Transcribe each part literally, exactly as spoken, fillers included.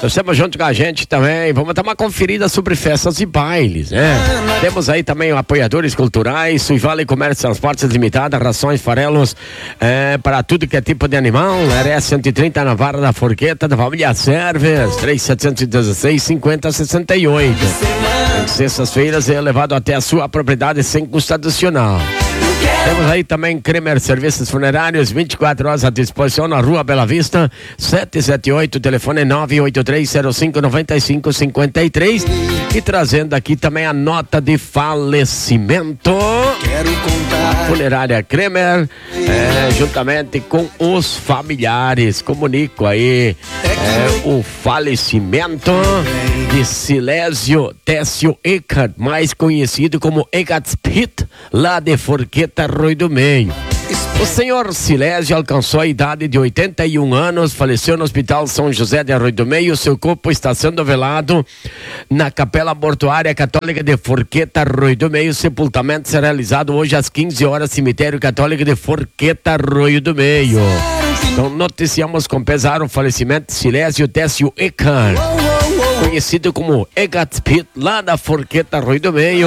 Estamos junto com a gente também. Vamos dar uma conferida sobre festas e bailes, né? Temos aí também apoiadores culturais, Suivale Comércio e Transportes Limitada, rações, farelos, é, para tudo que é tipo de animal. R S cento e trinta na Vara da Forqueta, da família Serves, três sete um seis, cinco zero seis oito. Em sextas-feiras é levado até a sua propriedade sem custo adicional. Temos aí também Kremer Serviços Funerários, vinte e quatro horas à disposição na Rua Bela Vista, sete sete oito, telefone nove oito três zero cinco nove cinco cinco três. E trazendo aqui também a nota de falecimento. A funerária Kremer, é, juntamente com os familiares, comunico aí é, o falecimento de Silésio Técio Eckert, mais conhecido como Eckert Pitt, lá de Forqueta, Arroio do Meio. O senhor Silésio alcançou a idade de oitenta e um anos, faleceu no Hospital São José de Arroio do Meio. Seu corpo está sendo velado na Capela Mortuária Católica de Forqueta, Arroio do Meio. O sepultamento será realizado hoje às quinze horas, Cemitério Católico de Forqueta, Arroio do Meio. Então noticiamos com pesar o falecimento de Silésio Técio Eckert, conhecido como Eckert Pitt, lá da Forqueta, Arroio do Meio.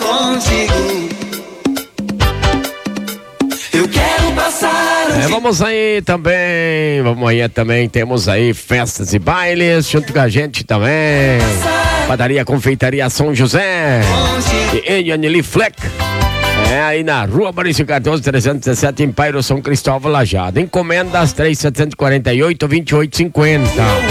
Eu quero passar. É, vamos aí também, vamos aí também, temos aí festas e bailes, junto com a gente também. Padaria Confeitaria São José e Anili Fleck. É aí na Rua Maurício Cardoso, trezentos e dezessete, em Pairo, São Cristóvão, Lajado. Encomendas três sete quatro oito, vinte e oito cinquenta.